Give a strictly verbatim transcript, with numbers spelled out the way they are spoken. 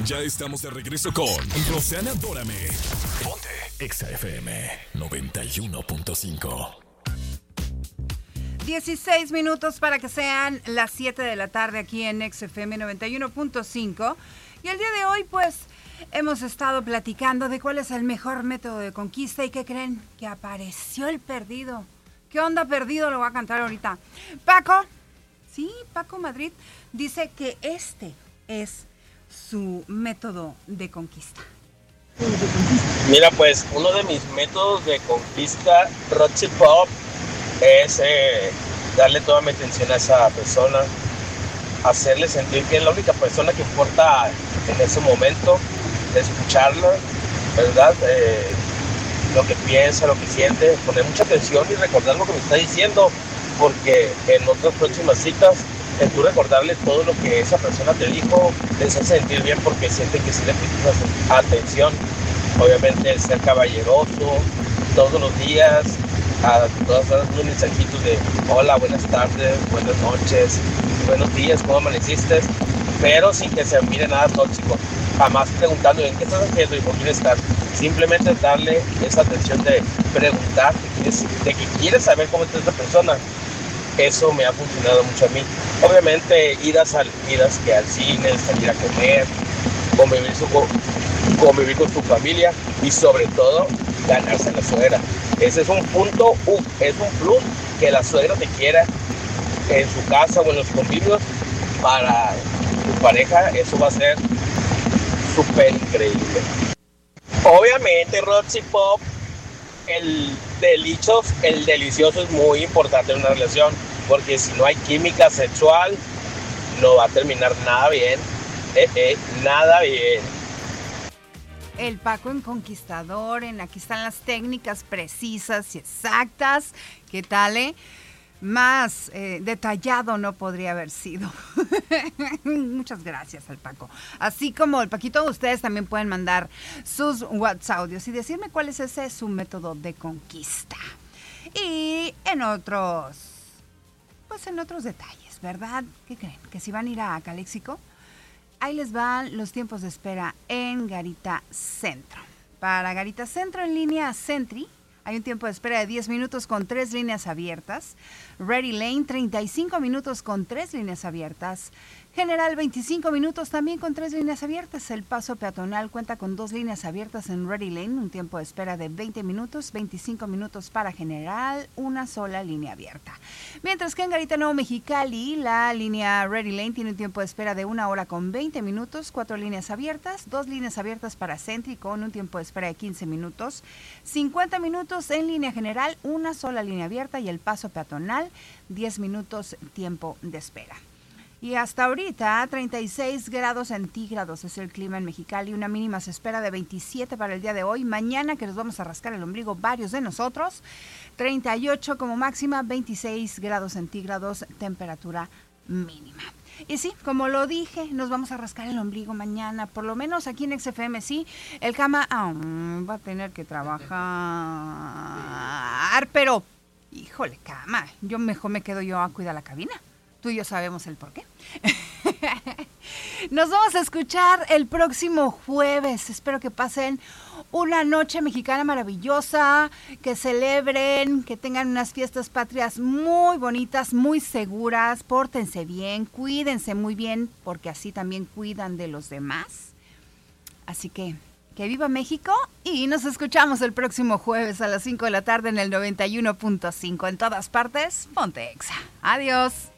Ya estamos de regreso con Roxana Dórame. Ponte Exa F M noventa y uno punto cinco. dieciséis minutos para que sean las siete de la tarde aquí en Exa F M noventa y uno punto cinco. Y el día de hoy, pues, hemos estado platicando de cuál es el mejor método de conquista. ¿Y qué creen? Que apareció el perdido. ¿Qué onda, perdido? Lo voy a cantar ahorita. Paco, sí, Paco Madrid, dice que este es su método de conquista. Mira, pues uno de mis métodos de conquista, Roxy Pop, es eh, darle toda mi atención a esa persona, hacerle sentir que es la única persona que importa en ese momento, escucharla, ¿verdad? Eh, lo que piensa, lo que siente, poner mucha atención y recordar lo que me está diciendo, porque en otras próximas citas, en tú recordarle todo lo que esa persona te dijo, te hace sentir bien porque siente que sí le prestas atención. Obviamente el ser caballeroso, todos los días, a todas horas unos mensajitos de hola, buenas tardes, buenas noches, buenos días, ¿cómo amaneciste? Pero sin que se mire nada tóxico, jamás preguntando en qué estás haciendo y por quién estás. Simplemente darle esa atención de preguntar, de que quieres saber cómo está esta persona. Eso me ha funcionado mucho a mí. Obviamente idas, al, idas que al cine, salir a comer, convivir, su, convivir con tu familia y sobre todo ganarse a la suegra. Ese es un punto, uh, es un plus que la suegra te quiera en su casa o en los convivios. Para tu pareja eso va a ser súper increíble. Obviamente Roxy Pop, el delicioso, el delicioso es muy importante en una relación, porque si no hay química sexual no va a terminar nada bien, eh, eh, nada bien. El Paco en Conquistador, en aquí están las técnicas precisas y exactas. ¿Qué tal, eh? Más eh, detallado no podría haber sido. Muchas gracias al Paco. Así como el Paquito, ustedes también pueden mandar sus WhatsApp audios y decirme cuál es ese su método de conquista. Y en otros, pues en otros detalles, ¿verdad? ¿Qué creen? Que si van a ir a Caléxico, ahí les van los tiempos de espera en Garita Centro. Para Garita Centro en línea Sentry, hay un tiempo de espera de diez minutos con tres líneas abiertas. Ready Lane, treinta y cinco minutos con tres líneas abiertas. General, veinticinco minutos también con tres líneas abiertas. El paso peatonal cuenta con dos líneas abiertas en Ready Lane, un tiempo de espera de veinte minutos, veinticinco minutos para General, una sola línea abierta. Mientras que en Garita Nuevo Mexicali, la línea Ready Lane tiene un tiempo de espera de una hora con veinte minutos, cuatro líneas abiertas, dos líneas abiertas para Sentry con un tiempo de espera de quince minutos, cincuenta minutos en línea general, una sola línea abierta y el paso peatonal, diez minutos tiempo de espera. Y hasta ahorita, treinta y seis grados centígrados es el clima en Mexicali, una mínima se espera de veintisiete para el día de hoy. Mañana, que nos vamos a rascar el ombligo varios de nosotros, treinta y ocho como máxima, veintiséis grados centígrados, temperatura mínima. Y sí, como lo dije, nos vamos a rascar el ombligo mañana, por lo menos aquí en X F M, sí. El Cama oh, va a tener que trabajar, pero, híjole, Cama, yo mejor me quedo yo a cuidar la cabina. Tú y yo sabemos el por qué. Nos vamos a escuchar el próximo jueves. Espero que pasen una noche mexicana maravillosa, que celebren, que tengan unas fiestas patrias muy bonitas, muy seguras. Pórtense bien, cuídense muy bien, porque así también cuidan de los demás. Así que, que viva México y nos escuchamos el próximo jueves a las cinco de la tarde en el noventa y uno punto cinco. En todas partes, ponte Exa. Adiós.